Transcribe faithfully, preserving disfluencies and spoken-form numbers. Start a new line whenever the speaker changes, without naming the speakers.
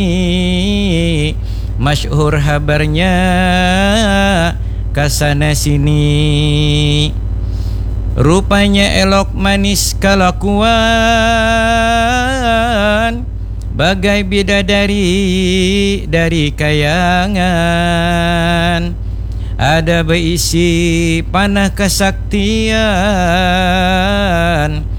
masyhur habarnya kasana sini. Rupanya elok manis kelakuan, bagai bidadari dari kayangan. Ada berisi panah kesaktian,